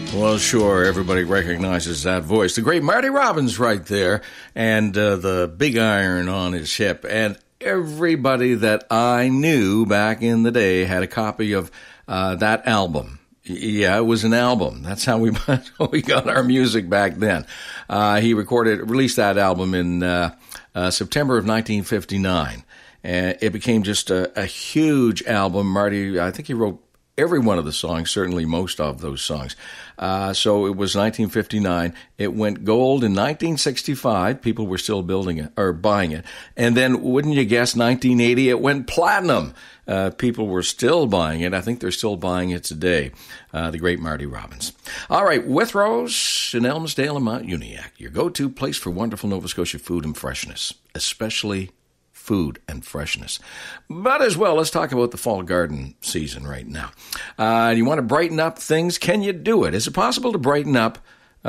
Well, sure, everybody recognizes that voice. The great Marty Robbins right there, and the big iron on his hip. And everybody that I knew back in the day had a copy of that album. Yeah, it was an album. That's how we got our music back then. He released that album in September of 1959. And it became just a huge album. Marty, I think he wrote every one of the songs, certainly most of those songs. So it was 1959. It went gold in 1965. People were still building it or buying it. And then, wouldn't you guess, 1980, it went platinum. People were still buying it. I think they're still buying it today. The great Marty Robbins. All right, Withrows in Elmsdale and Mount Uniacke, your go-to place for wonderful Nova Scotia food and freshness, especially food and freshness. But as well, let's talk about the fall garden season right now. You want to brighten up things? Can you do it? Is it possible to brighten up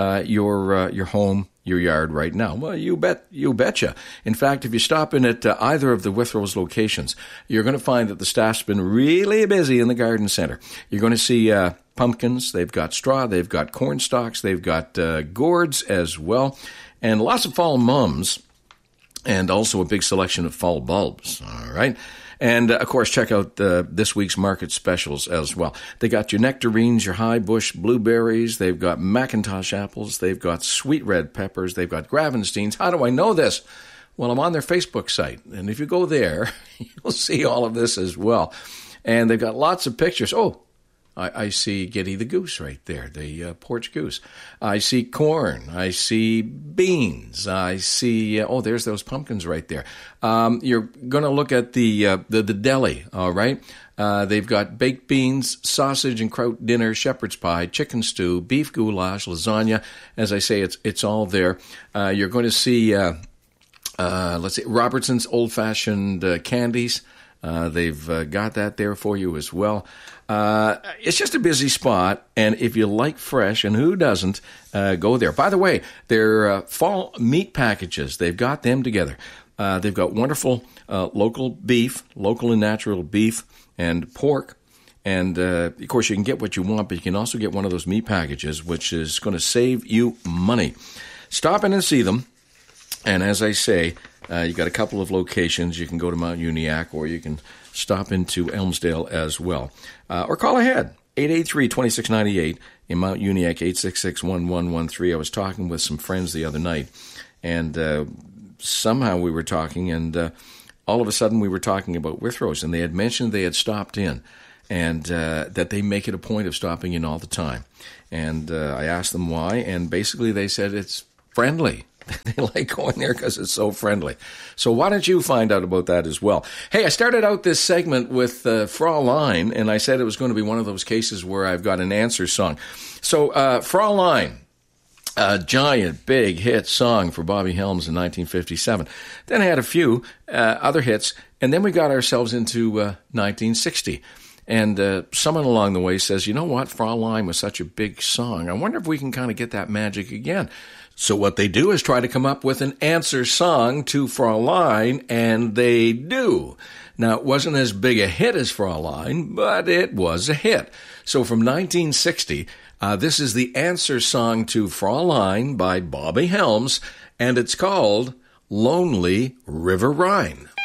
your home, your yard right now? Well, you betcha. In fact, if you stop in at either of the Withrows locations, you're going to find that the staff's been really busy in the garden center. You're going to see pumpkins. They've got straw. They've got corn stalks. They've got gourds as well, and lots of fall mums. And also a big selection of fall bulbs, all right? And, of course, check out this week's market specials as well. They got your nectarines, your high bush blueberries. They've got Macintosh apples. They've got sweet red peppers. They've got Gravensteins. How do I know this? Well, I'm on their Facebook site. And if you go there, you'll see all of this as well. And they've got lots of pictures. Oh, I see Getty the goose right there, the porch goose. I see corn. I see beans. I see, there's those pumpkins right there. You're going to look at the deli, all right? They've got baked beans, sausage and kraut dinner, shepherd's pie, chicken stew, beef goulash, lasagna. As I say, it's all there. You're going to see, Robertson's old-fashioned candies. They've got that there for you as well. It's just a busy spot, and if you like fresh, and who doesn't, go there. By the way, their fall meat packages, they've got them together. They've got wonderful local beef, local and natural beef and pork. And, of course, you can get what you want, but you can also get one of those meat packages, which is going to save you money. Stop in and see them. And as I say, you got a couple of locations. You can go to Mount Uniacke, or you can stop into Elmsdale as well. Or call ahead, 883-2698 in Mount Uniacke, 866-1113. I was talking with some friends the other night, and somehow we were talking, and all of a sudden we were talking about Withrows, and they had mentioned they had stopped in, and that they make it a point of stopping in all the time. And I asked them why, and basically they said it's friendly. They like going there because it's so friendly. So why don't you find out about that as well? Hey, I started out this segment with Fraulein, and I said it was going to be one of those cases where I've got an answer song. So Fraulein, a giant, big hit song for Bobby Helms in 1957. Then I had a few other hits, and then we got ourselves into 1960. And someone along the way says, you know what, Fraulein was such a big song. I wonder if we can kind of get that magic again. So what they do is try to come up with an answer song to Fraulein, and they do. Now, it wasn't as big a hit as Fraulein, but it was a hit. So from 1960, this is the answer song to Fraulein by Bobby Helms, and it's called Lonely River Rhine.